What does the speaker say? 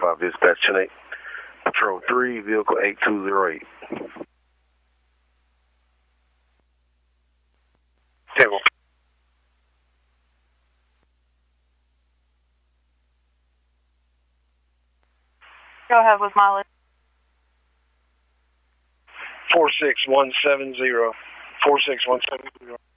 5 dispatch 10-8. Patrol 3, vehicle 8208. Table. Go ahead with mileage. 46170. 46170.